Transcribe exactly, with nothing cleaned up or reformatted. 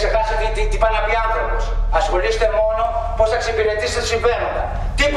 ξεχάσει τι, τι, τι πάει να πει άνθρωπος. Ασχολείστε μόνο πώς θα εξυπηρετήσετε τα συμβαίνοντα. Τι